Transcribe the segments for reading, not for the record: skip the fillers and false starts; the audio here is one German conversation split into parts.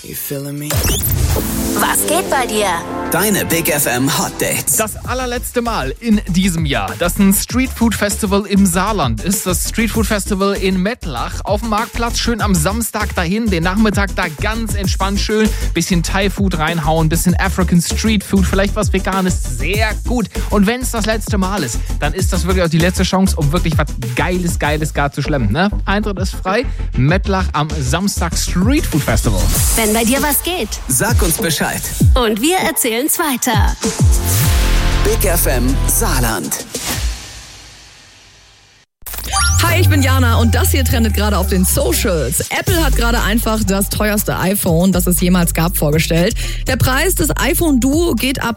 You feeling me? Was geht bei dir? Deine Big FM Hot Dates. Das allerletzte Mal in diesem Jahr, dass ein Streetfood Festival im Saarland ist. Das Streetfood Festival in Mettlach. Auf dem Marktplatz schön am Samstag dahin, den Nachmittag da ganz entspannt schön. Bisschen Thai-Food reinhauen, bisschen African Street Food, vielleicht was Veganes. Sehr gut. Und wenn es das letzte Mal ist, dann ist das wirklich auch die letzte Chance, um wirklich was Geiles gar zu schlemmen. Ne? Eintritt ist frei. Mettlach am Samstag Streetfood Festival. Wenn bei dir was geht. Sag uns Bescheid. Und wir erzählen's weiter. Big FM Saarland. Hi, ich bin Jana und das hier trendet gerade auf den Socials. Apple hat gerade einfach das teuerste iPhone, das es jemals gab, vorgestellt. Der Preis des iPhone Duo geht ab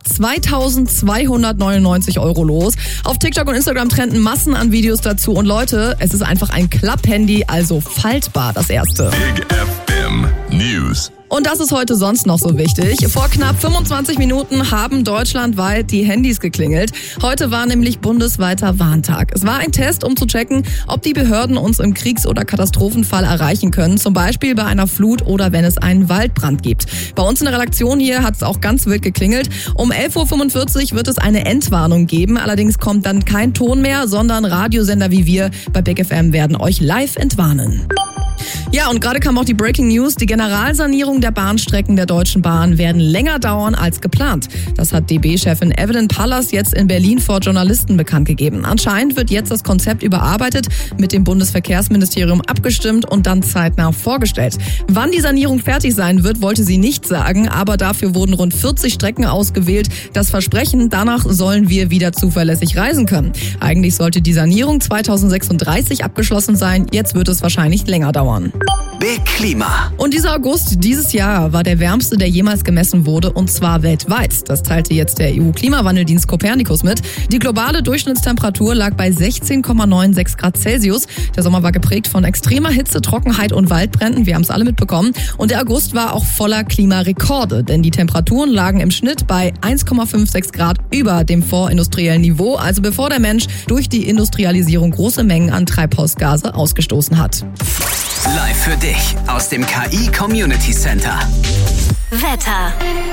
2.299 € los. Auf TikTok und Instagram trenden Massen an Videos dazu. Und Leute, es ist einfach ein Klapp-Handy, also faltbar das erste. Big FM News. Und das ist heute sonst noch so wichtig. Vor knapp 25 Minuten haben deutschlandweit die Handys geklingelt. Heute war nämlich bundesweiter Warntag. Es war ein Test, um zu checken, ob die Behörden uns im Kriegs- oder Katastrophenfall erreichen können. Zum Beispiel bei einer Flut oder wenn es einen Waldbrand gibt. Bei uns in der Redaktion hier hat es auch ganz wild geklingelt. Um 11.45 Uhr wird es eine Endwarnung geben. Allerdings kommt dann kein Ton mehr, sondern Radiosender wie wir bei Big FM werden euch live entwarnen. Ja, und gerade kam auch die Breaking News. Die Generalsanierung der Bahnstrecken der Deutschen Bahn werden länger dauern als geplant. Das hat DB-Chefin Evelyn Pallas jetzt in Berlin vor Journalisten bekannt gegeben. Anscheinend wird jetzt das Konzept überarbeitet, mit dem Bundesverkehrsministerium abgestimmt und dann zeitnah vorgestellt. Wann die Sanierung fertig sein wird, wollte sie nicht sagen, aber dafür wurden rund 40 Strecken ausgewählt. Das Versprechen, danach sollen wir wieder zuverlässig reisen können. Eigentlich sollte die Sanierung 2036 abgeschlossen sein. Jetzt wird es wahrscheinlich länger dauern. Big Klima. Und dieser August dieses Jahr war der wärmste, der jemals gemessen wurde, und zwar weltweit. Das teilte jetzt der EU-Klimawandeldienst Copernicus mit. Die globale Durchschnittstemperatur lag bei 16,96 Grad Celsius. Der Sommer war geprägt von extremer Hitze, Trockenheit und Waldbränden. Wir haben es alle mitbekommen. Und der August war auch voller Klimarekorde, denn die Temperaturen lagen im Schnitt bei 1,56 Grad über dem vorindustriellen Niveau, also bevor der Mensch durch die Industrialisierung große Mengen an Treibhausgase ausgestoßen hat. Live für dich aus dem KI Community Center. Wetter.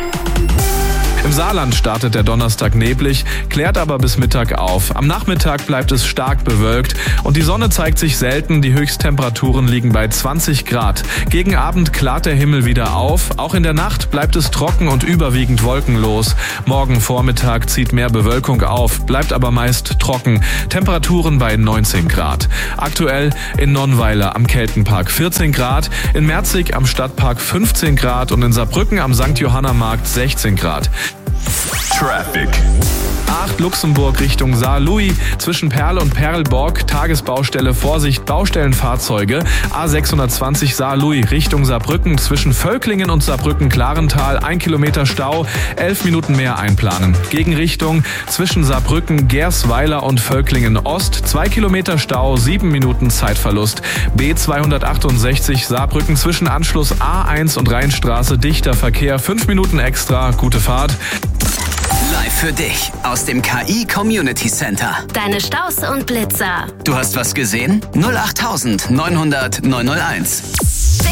Im Saarland startet der Donnerstag neblig, klärt aber bis Mittag auf. Am Nachmittag bleibt es stark bewölkt und die Sonne zeigt sich selten. Die Höchsttemperaturen liegen bei 20 Grad. Gegen Abend klart der Himmel wieder auf. Auch in der Nacht bleibt es trocken und überwiegend wolkenlos. Morgen Vormittag zieht mehr Bewölkung auf, bleibt aber meist trocken. Temperaturen bei 19 Grad. Aktuell in Nonnweiler am Keltenpark 14 Grad, in Merzig am Stadtpark 15 Grad und in Saarbrücken am St. Johanna-Markt 16 Grad. Traffic. 8 Luxemburg Richtung Saar-Louis, zwischen Perl und Perlborg, Tagesbaustelle, Vorsicht, Baustellenfahrzeuge. A620 Saar-Louis Richtung Saarbrücken, zwischen Völklingen und Saarbrücken-Klarental, 1 Kilometer Stau, 11 Minuten mehr einplanen. Gegenrichtung zwischen Saarbrücken, Gersweiler und Völklingen Ost, 2 Kilometer Stau, 7 Minuten Zeitverlust. B268 Saarbrücken zwischen Anschluss A1 und Rheinstraße, dichter Verkehr, 5 Minuten extra, gute Fahrt. Live für dich aus dem KI Community Center. Deine Staus und Blitzer. Du hast was gesehen? 08900 901.